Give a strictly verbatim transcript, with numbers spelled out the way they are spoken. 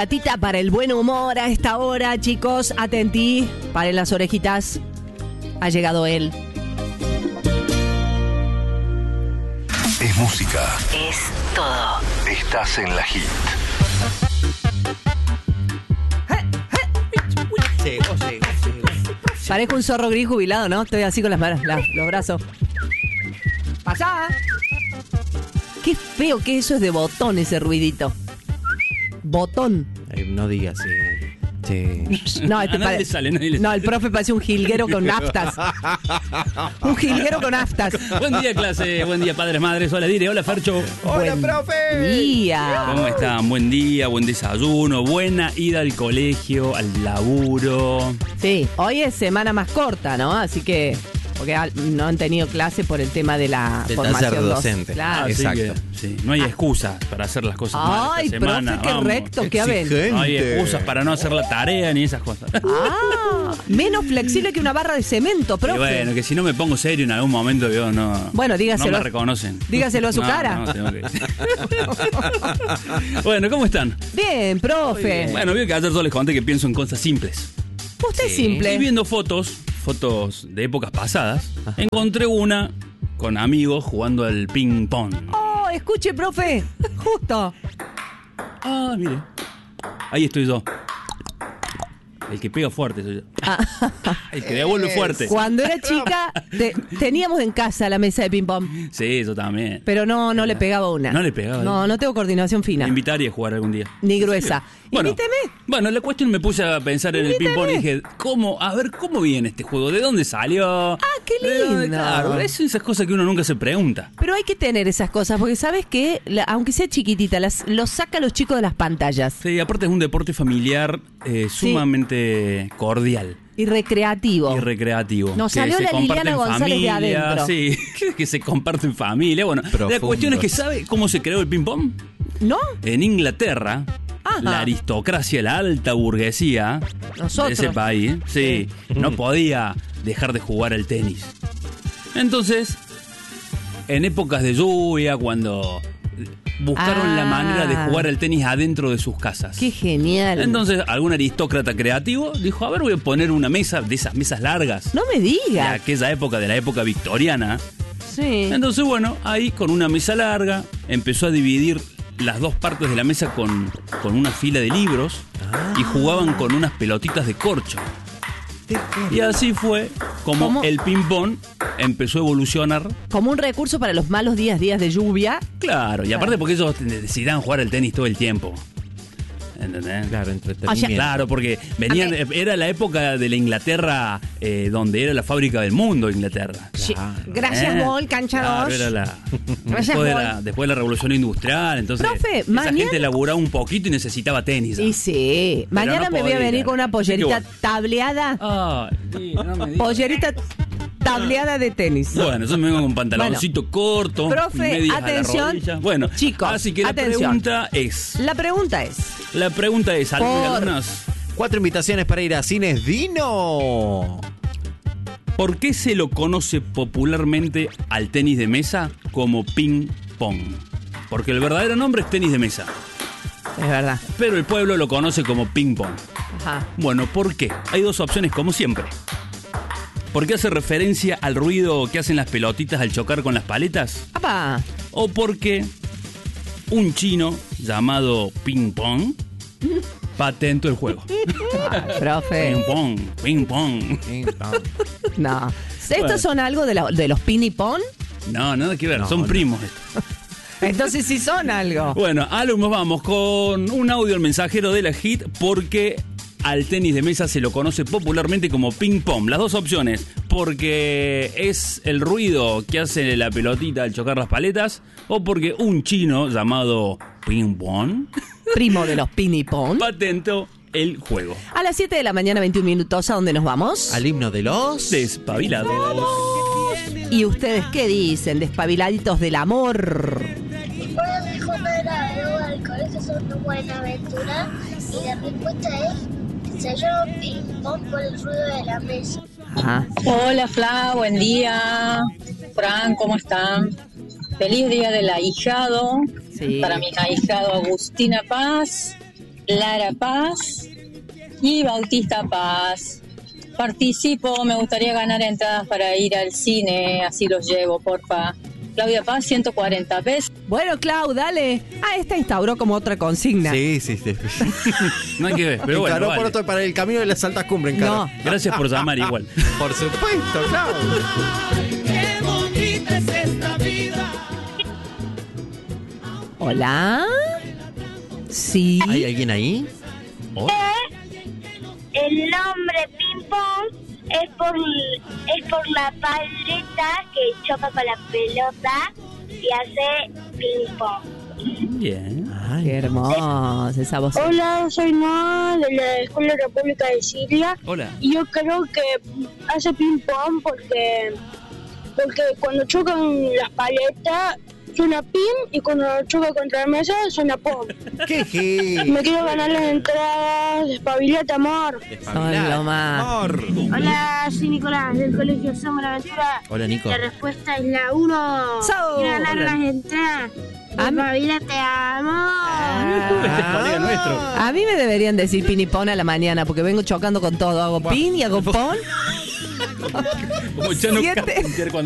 Atita para el buen humor a esta hora, chicos. Atentí, paren las orejitas. Ha llegado él. Es música. Es todo. Estás en la hit. Llegó, llegó, llegó. Parezco un zorro gris jubilado, ¿no? Estoy así con las manos, las- los brazos. ¡Pasá! Qué feo que eso es de botón, ese ruidito. Botón. Ay, no digas, sí. Sí. No, este A nadie pare- le sale, nadie le no, sale. el profe parece un jilguero con naftas. Un jilguero con naftas. Buen día, clase. Buen día, padres, madres. Hola, Dire. Hola, Fercho. ¡Hola, Buen profe! día. ¿Cómo están? Buen día, buen desayuno, buena ida al colegio, al laburo. Sí, hoy es semana más corta, ¿no? Así que, porque al- no han tenido clase por el tema de la Del formación taller doc- docente. Claro. Así exacto. que, sí, no hay excusa para hacer las cosas mal Ay, esta semana. profe, qué Vamos. recto que hablen. Exigente. No hay excusas para no hacer la tarea ni esas cosas. Ah, menos flexible que una barra de cemento, Y profe. bueno, que si no me pongo serio en algún momento, yo no. Bueno, dígaselo No a- me reconocen. dígaselo a su No, cara. no, tengo que- Bueno, ¿cómo están? Bien, profe. Bueno, veo que ayer yo les conté que pienso en cosas simples. Usted es Sí. Y simple. viendo fotos, fotos de épocas pasadas, encontré una con amigos jugando al ping pong. Oh, escuche, profe. Justo. Ah, mire. Ahí estoy yo. El que pega fuerte soy yo. El que devuelve fuerte. Cuando era chica, te- teníamos en casa la mesa de ping-pong, Sí, yo también. pero no, no le pegaba una. No le pegaba. No, no tengo coordinación Me fina. invitaría a jugar algún día. Ni gruesa. Bueno, Invíteme. bueno, la cuestión me puse a pensar en el Invíteme. ping-pong y dije, ¿cómo? A ver, ¿cómo viene este juego? ¿De dónde salió? Ah, qué ¿De dónde? lindo. Claro, es esas cosas que uno nunca se pregunta. Pero hay que tener esas cosas, porque sabes que, la- aunque sea chiquitita, las, los saca a los chicos de las pantallas. Sí, aparte es un deporte familiar eh, sumamente cordial. Y recreativo. Y recreativo. Nos que salió se la comparte Liliana en González de familia, adentro. Sí, que se comparte en familia. Bueno, la Profundo. cuestión es que ¿sabe cómo se creó el ping-pong? ¿No? En Inglaterra, Ajá. la aristocracia, la alta burguesía Nosotros. de ese país, sí, no podía dejar de jugar al tenis. Entonces, en épocas de lluvia, cuando buscaron Ah. la manera de jugar al tenis adentro de sus casas. Qué genial. Entonces, algún aristócrata creativo dijo, a ver, voy a poner una mesa de esas mesas largas. no me De digas. aquella época, de la época victoriana. Sí. Entonces, bueno, ahí con una mesa larga empezó a dividir las dos partes de la mesa con, con una fila de libros y jugaban con unas pelotitas de corcho. Y así fue como ¿Cómo? el ping-pong empezó a evolucionar. Como un recurso para los malos días, días de lluvia. Claro, y aparte porque ellos necesitaban jugar al tenis todo el tiempo. ¿Entendés? Claro, entretenimiento. Claro, porque venían, era la época de la Inglaterra eh, donde era la fábrica del mundo, Inglaterra. Sí. Claro. Gracias, Eh, Bol, cancha claro, dos. era la, Gracias, después, de Bol. la, después de la revolución industrial, entonces Profe, esa mañana- gente laburaba un poquito y necesitaba tenis. ¿ah? Y sí. Mañana no me voy a podía. venir con una pollerita Así que tableada. Ay, sí, no me digas. Pollerita tableada de tenis. Bueno, yo me vengo con pantaloncito corto, Profe, medias a la atención. rodilla. Bueno, Chicos, así que la atención. pregunta es, La pregunta es, la pregunta es, ¿alumnos y Por- alumnas, Cuatro invitaciones para ir a Cines Dino. ¿por qué se lo conoce popularmente al tenis de mesa como ping pong? Porque el verdadero nombre es tenis de mesa, es verdad. pero el pueblo lo conoce como ping pong. Ajá. Bueno, ¿por qué? Hay dos opciones como siempre. ¿Por qué hace referencia al ruido que hacen las pelotitas al chocar con las paletas? Papá. ¿O porque un chino llamado Ping Pong patentó el juego? Ping Profe. Pong, Ping Pong. No. ¿Estos Bueno. son algo de, la- de los pinipón? No, nada que ver, No, son no. primos estos. Entonces sí son algo. Bueno, alumnos, vamos con un audio al mensajero de la hit porque al tenis de mesa se lo conoce popularmente como ping pong. Las dos opciones, porque es el ruido que hace la pelotita al chocar las paletas, o porque un chino llamado Ping Pong Primo de los pinipón. patentó el juego. A las siete de la mañana, veintiún minutos, ¿a dónde nos vamos? Al himno de los... Despabilados. ¿Y ustedes qué dicen? Despabiladitos del amor. Hola, mi hijo me agradó al colegio son una buena aventura y la respuesta es se llama ping pong por el ruido de la mesa. Ajá. Hola Fla, buen día. Fran, ¿cómo están? Feliz día del ahijado. Sí. Para mi ahijado Agustina Paz, Lara Paz y Bautista Paz. Participo, me gustaría ganar entradas para ir al cine, así los llevo, porfa. Claudia Paz, ciento cuarenta pesos. Bueno, Clau, dale. Ah, esta instauró como otra consigna. Sí, sí, sí. No hay que ver, pero bueno. Encaró vale. por otro, para el camino de las altas cumbres, encaró. No. Gracias por llamar igual. Por supuesto, claro. Hola. Sí. ¿Hay alguien ahí? Oh. El nombre ping pong es por, es por la paleta que choca con la pelota y hace ping pong. Bien. Ay. Qué hermosa esa voz. Hola, soy Noah de la Escuela República de Siria. Hola. Y yo creo que hace ping pong porque, porque cuando chocan las paletas suena ping y cuando choca contra la mesa suena pom. ¿Qué je? Me quiero ganar las entradas, despabilate, amor. Son lo más. Amor. Hola, soy Nicolás del Colegio San Buenaventura. Hola, Nico. La respuesta es la uno. So. Quiero ganar Hola. las entradas. A mí- Despabilate, amor. Este es colega nuestro. A mí me deberían decir pin y pon a la mañana porque vengo chocando con todo. Hago pin y hago pon. Como ya no Siete. cabe cuando